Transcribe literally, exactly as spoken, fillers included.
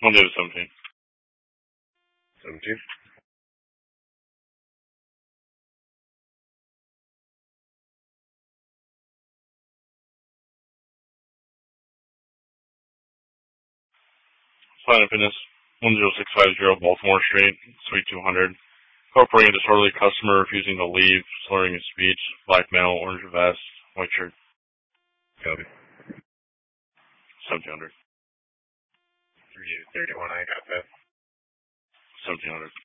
Monday the seventeenth. seventeenth. Planet Fitness, one zero six five zero Baltimore Street, Suite two hundred. Incorporating a disorderly customer refusing to leave, slurring his speech, black male, orange vest, white shirt. Copy. seventeen hundred. three thirty-one, I got that. seventeen hundred.